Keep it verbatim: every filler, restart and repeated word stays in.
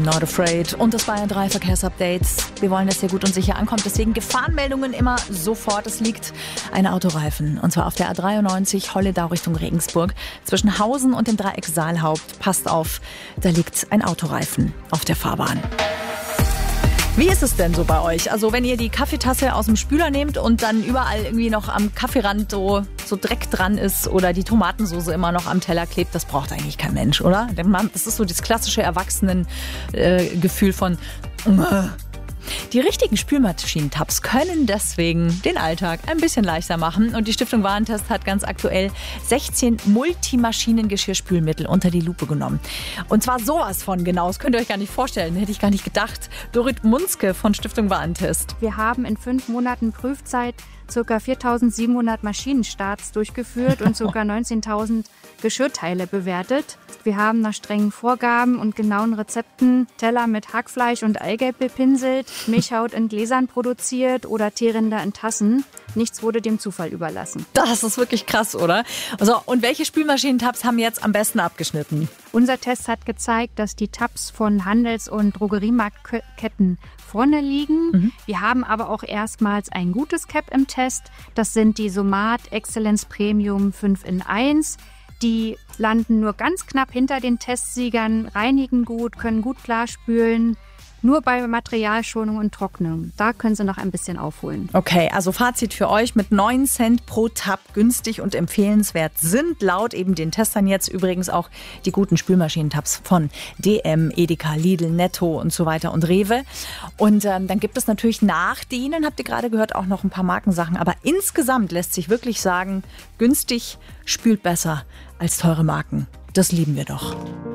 Not Afraid und das Bayern drei Verkehrsupdate. Wir wollen, dass ihr gut und sicher ankommt, deswegen Gefahrenmeldungen immer sofort. Es liegt ein Autoreifen und zwar auf der A dreiundneunzig Holledau Richtung Regensburg zwischen Hausen und dem Dreieck Saalhaupt. Passt auf, da liegt ein Autoreifen auf der Fahrbahn. Wie ist es denn so bei euch? Also wenn ihr die Kaffeetasse aus dem Spüler nehmt und dann überall irgendwie noch am Kaffeerand so, so Dreck dran ist oder die Tomatensoße immer noch am Teller klebt, das braucht eigentlich kein Mensch, oder? Das ist so das klassische Erwachsenen-Gefühl von Die richtigen Spülmaschinentabs können deswegen den Alltag ein bisschen leichter machen. Und die Stiftung Warentest hat ganz aktuell sechzehn Multimaschinen-Geschirrspülmittel unter die Lupe genommen. Und zwar sowas von genau. Das könnt ihr euch gar nicht vorstellen. Hätte ich gar nicht gedacht. Dorit Munzke von Stiftung Warentest. Wir haben in fünf Monaten Prüfzeit ca. viertausendsiebenhundert Maschinenstarts durchgeführt und ca. neunzehntausend Geschirrteile bewertet. Wir haben nach strengen Vorgaben und genauen Rezepten Teller mit Hackfleisch und Eigelb bepinselt, Milchhaut in Gläsern produziert oder Teerinder in Tassen. Nichts wurde dem Zufall überlassen. Das ist wirklich krass, oder? Also, und welche Spülmaschinentabs haben jetzt am besten abgeschnitten? Unser Test hat gezeigt, dass die Tabs von Handels- und Drogeriemarktketten vorne liegen. Mhm. Wir haben aber auch erstmals ein gutes Cap im Test. Das sind die Somat Excellence Premium fünf in eins. Die landen nur ganz knapp hinter den Testsiegern, reinigen gut, können gut klarspülen. Nur bei Materialschonung und Trocknung. Da können Sie noch ein bisschen aufholen. Okay, also Fazit für euch: Mit neun Cent pro Tab günstig und empfehlenswert sind laut eben den Testern jetzt übrigens auch die guten Spülmaschinentabs von D M, Edeka, Lidl, Netto und so weiter und Rewe. Und ähm, dann gibt es natürlich nach denen, habt ihr gerade gehört, auch noch ein paar Markensachen. Aber insgesamt lässt sich wirklich sagen, günstig spült besser als teure Marken. Das lieben wir doch.